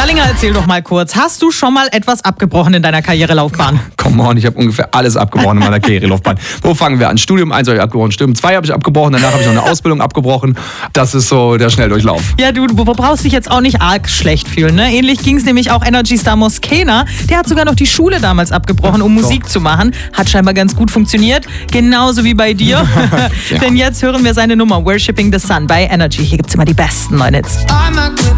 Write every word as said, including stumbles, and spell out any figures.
Rallinger, erzähl doch mal kurz. Hast du schon mal etwas abgebrochen in deiner Karrierelaufbahn? Come on, ich habe ungefähr alles abgebrochen in meiner Karrierelaufbahn. Wo fangen wir an? Studium eins habe ich abgebrochen, Studium zwei habe ich abgebrochen, danach habe ich noch eine Ausbildung abgebrochen. Das ist so der Schnelldurchlauf. Ja, du, du brauchst dich jetzt auch nicht arg schlecht fühlen, ne? Ähnlich ging es nämlich auch Energy Star Moskena. Der hat sogar noch die Schule damals abgebrochen, um Musik zu machen. Hat scheinbar ganz gut funktioniert. Genauso wie bei dir. Ja. Denn jetzt hören wir seine Nummer Worshipping the Sun bei Energy. Hier gibt's immer die besten neuen Hits.